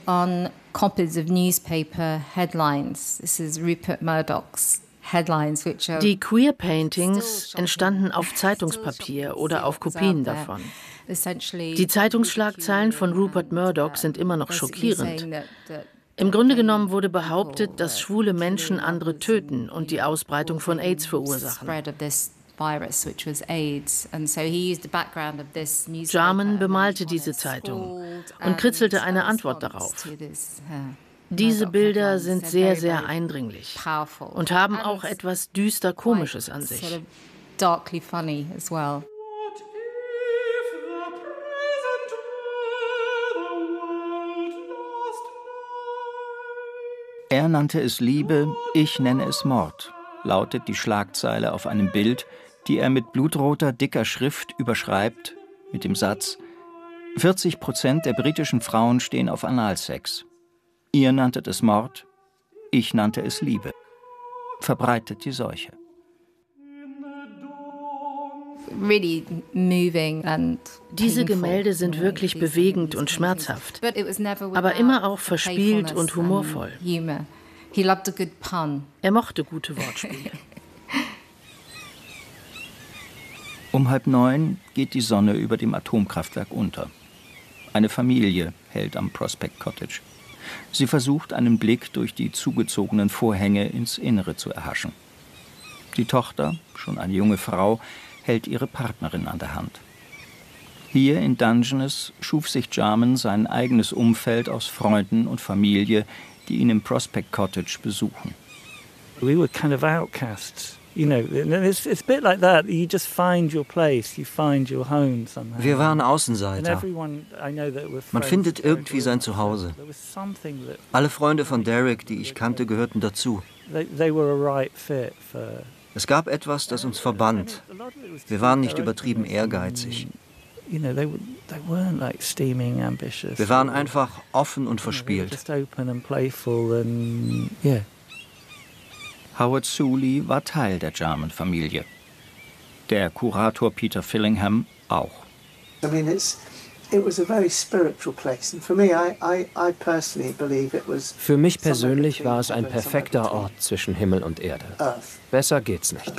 on copies of newspaper headlines. This is Rupert Murdoch's headlines, which are Die Queer Paintings entstanden auf Zeitungspapier oder auf Kopien davon. Die Zeitungsschlagzeilen von Rupert Murdoch sind immer noch schockierend. Im Grunde genommen wurde behauptet, dass schwule Menschen andere töten und die Ausbreitung von AIDS verursachen. Jarman bemalte diese Zeitung und kritzelte eine Antwort darauf. Diese Bilder sind sehr, sehr eindringlich und haben auch etwas düster Komisches an sich. Er nannte es Liebe, ich nenne es Mord, lautet die Schlagzeile auf einem Bild, die er mit blutroter, dicker Schrift überschreibt mit dem Satz: 40% der britischen Frauen stehen auf Analsex. Ihr nanntet es Mord, ich nannte es Liebe. Verbreitet die Seuche. Diese Gemälde sind wirklich bewegend und schmerzhaft, aber immer auch verspielt und humorvoll. Er mochte gute Wortspiele. Um 8:30 geht die Sonne über dem Atomkraftwerk unter. Eine Familie hält am Prospect Cottage. Sie versucht, einen Blick durch die zugezogenen Vorhänge ins Innere zu erhaschen. Die Tochter, schon eine junge Frau, hält ihre Partnerin an der Hand. Hier in Dungeness schuf sich Jarman sein eigenes Umfeld aus Freunden und Familie, die ihn im Prospect Cottage besuchen. We were kind of outcasts. You know, it's a bit like that. You just find your place, you find your home somehow. Wir waren Außenseiter. Man findet irgendwie sein Zuhause. Alle Freunde von Derek, die ich kannte, gehörten dazu. Es gab etwas, das uns verband. Wir waren nicht übertrieben ehrgeizig. Wir waren einfach offen und verspielt. Howard Suley war Teil der Jarman-Familie. Der Kurator Peter Fillingham auch. Für mich persönlich war es ein perfekter Ort zwischen Himmel und Erde. Besser geht's nicht.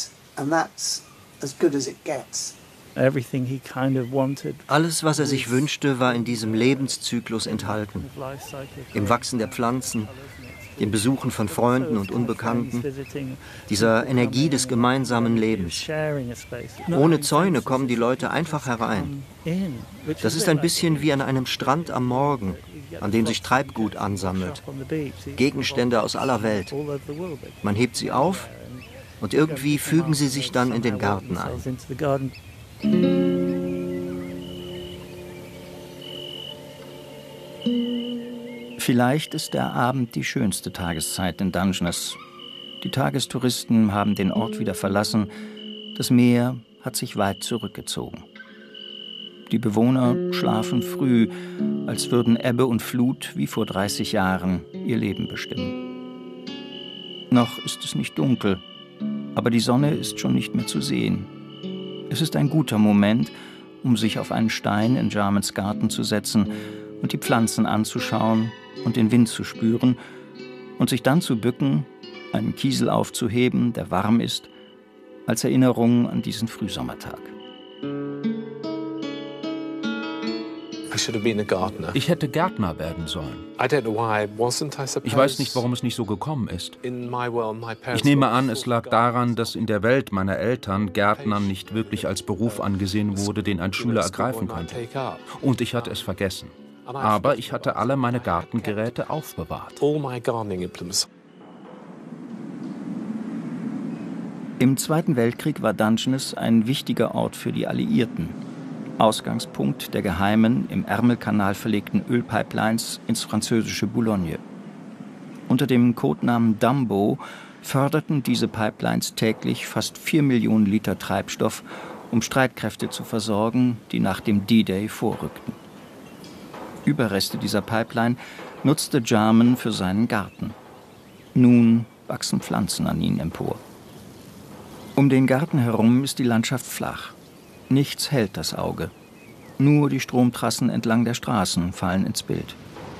Alles, was er sich wünschte, war in diesem Lebenszyklus enthalten. Im Wachsen der Pflanzen, dem Besuchen von Freunden und Unbekannten, dieser Energie des gemeinsamen Lebens. Ohne Zäune kommen die Leute einfach herein. Das ist ein bisschen wie an einem Strand am Morgen, an dem sich Treibgut ansammelt. Gegenstände aus aller Welt. Man hebt sie auf und irgendwie fügen sie sich dann in den Garten ein. Vielleicht ist der Abend die schönste Tageszeit in Dungeness. Die Tagestouristen haben den Ort wieder verlassen. Das Meer hat sich weit zurückgezogen. Die Bewohner schlafen früh, als würden Ebbe und Flut wie vor 30 Jahren ihr Leben bestimmen. Noch ist es nicht dunkel, aber die Sonne ist schon nicht mehr zu sehen. Es ist ein guter Moment, um sich auf einen Stein in Jarmans Garten zu setzen und die Pflanzen anzuschauen und den Wind zu spüren und sich dann zu bücken, einen Kiesel aufzuheben, der warm ist, als Erinnerung an diesen Frühsommertag. Ich hätte Gärtner werden sollen. Ich weiß nicht, warum es nicht so gekommen ist. Ich nehme an, es lag daran, dass in der Welt meiner Eltern Gärtnern nicht wirklich als Beruf angesehen wurde, den ein Schüler ergreifen könnte. Und ich hatte es vergessen. Aber ich hatte alle meine Gartengeräte aufbewahrt. Im Zweiten Weltkrieg war Dungeness ein wichtiger Ort für die Alliierten. Ausgangspunkt der geheimen, im Ärmelkanal verlegten Ölpipelines ins französische Boulogne. Unter dem Codenamen Dumbo förderten diese Pipelines täglich fast 4 Millionen Liter Treibstoff, um Streitkräfte zu versorgen, die nach dem D-Day vorrückten. Überreste dieser Pipeline nutzte Jarman für seinen Garten. Nun wachsen Pflanzen an ihnen empor. Um den Garten herum ist die Landschaft flach. Nichts hält das Auge. Nur die Stromtrassen entlang der Straßen fallen ins Bild.